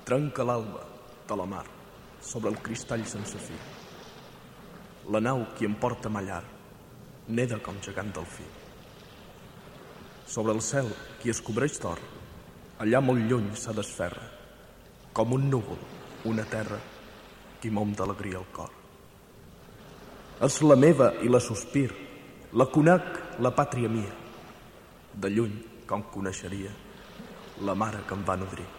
trenca l'alba de la mar sobre el cristall sense fi. La nau qui em porta a ma llar neda com gegant delfí. Sobre el cel qui es cobreix d'or, allà molt lluny se desferra, com un núvol, una terra, qui mom d'alegria el cor. És la meva i la sospir, la conec, la pàtria mia. De lluny, com coneixeria, la mare que em va nodrir.